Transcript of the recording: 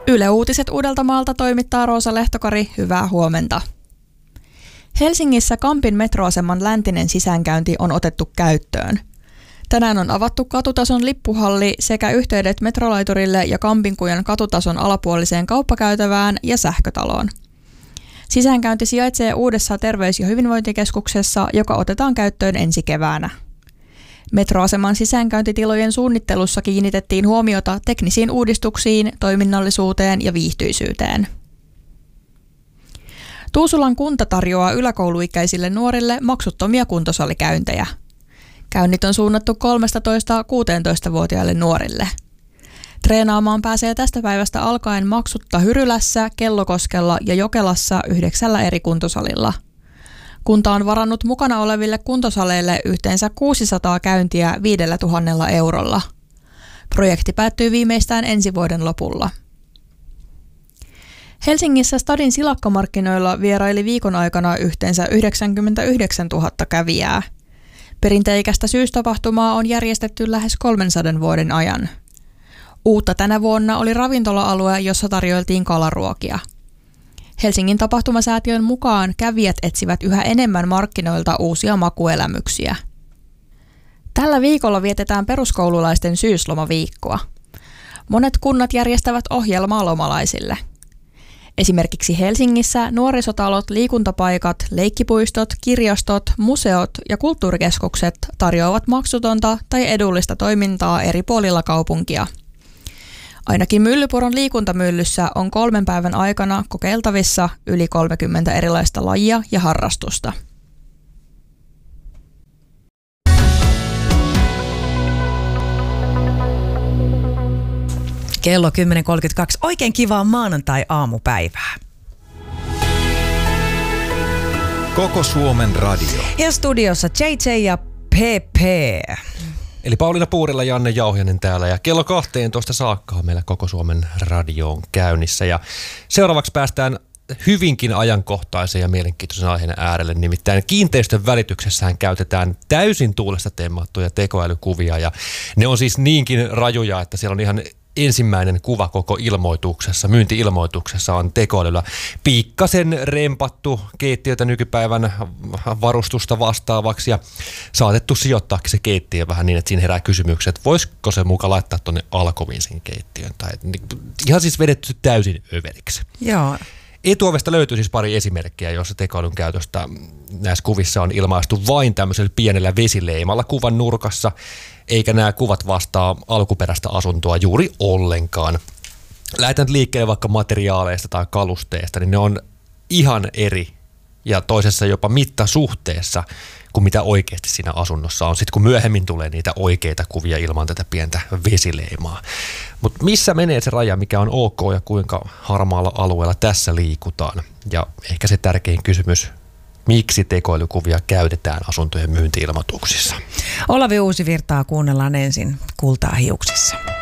Yle Uutiset Uudeltamaalta toimittaa Roosa Lehtokari, hyvää huomenta. Helsingissä Kampin metroaseman läntinen sisäänkäynti on otettu käyttöön. Tänään on avattu katutason lippuhalli sekä yhteydet metrolaiturille ja Kampinkujan katutason alapuoliseen kauppakäytävään ja sähkötaloon. Sisäänkäynti sijaitsee uudessa terveys- ja hyvinvointikeskuksessa, joka otetaan käyttöön ensi keväänä. Metroaseman sisäänkäyntitilojen suunnittelussa kiinnitettiin huomiota teknisiin uudistuksiin, toiminnallisuuteen ja viihtyisyyteen. Tuusulan kunta tarjoaa yläkouluikäisille nuorille maksuttomia kuntosalikäyntejä. Käynnit on suunnattu 13–16-vuotiaille nuorille. Treenaamaan pääsee tästä päivästä alkaen maksutta Hyrylässä, Kellokoskella ja Jokelassa 9 eri kuntosalilla. Kunta on varannut mukana oleville kuntosaleille yhteensä 600 käyntiä 5 000 eurolla. Projekti päättyy viimeistään ensi vuoden lopulla. Helsingissä Stadin silakkamarkkinoilla vieraili viikon aikana yhteensä 99 000 kävijää. Perinteikästä syystapahtumaa on järjestetty lähes 300 vuoden ajan. Uutta tänä vuonna oli ravintola-alue, jossa tarjoiltiin kalaruokia. Helsingin tapahtumasäätiön mukaan kävijät etsivät yhä enemmän markkinoilta uusia makuelämyksiä. Tällä viikolla vietetään peruskoululaisten syyslomaviikkoa. Monet kunnat järjestävät ohjelmaa lomalaisille. Esimerkiksi Helsingissä nuorisotalot, liikuntapaikat, leikkipuistot, kirjastot, museot ja kulttuurikeskukset tarjoavat maksutonta tai edullista toimintaa eri puolilla kaupunkia. Ainakin Myllypuron liikuntamyllyssä on 3 päivän aikana kokeiltavissa yli 30 erilaista lajia ja harrastusta. Kello 10.32. Oikein kivaa maanantai-aamupäivää. Koko Suomen radio. Ja studiossa JJ ja PP. Eli Pauliina Puurila, Janne Jauhianen täällä ja kello 12 saakka on meillä Koko Suomen radio on käynnissä. Ja seuraavaksi päästään hyvinkin ajankohtaisen ja mielenkiintoisen aiheen äärelle. Nimittäin kiinteistön välityksessään käytetään täysin tuulesta temmattuja tekoälykuvia ja ne on siis niinkin rajuja, että siellä on ihan ensimmäinen kuva koko ilmoituksessa, myynti-ilmoituksessa on tekoälyllä pikkasen rempattu keittiötä nykypäivän varustusta vastaavaksi ja saatettu sijoittaa se keittiö vähän niin, että siinä herää kysymykset, että voisiko se muka laittaa tuonne alkoviin sen keittiön. Tai ihan siis vedetty täysin överiksi. Joo. Etuovesta löytyy siis pari esimerkkiä, joissa tekoälyn käytöstä näissä kuvissa on ilmaistu vain tämmöisellä pienellä vesileimalla kuvan nurkassa, eikä nämä kuvat vastaa alkuperäistä asuntoa juuri ollenkaan. Lähdetään liikkeelle vaikka materiaaleista tai kalusteesta, niin ne on ihan eri ja toisessa jopa mittasuhteessa kuin mitä oikeasti siinä asunnossa on. Sitten kun myöhemmin tulee niitä oikeita kuvia ilman tätä pientä vesileimaa. Mutta missä menee se raja, mikä on ok ja kuinka harmaalla alueella tässä liikutaan? Ja ehkä se tärkein kysymys, miksi tekoälykuvia käytetään asuntojen myynti-ilmoituksissa? Olavi Uusivirtaa kuunnellaan ensin Kultaa hiuksissa.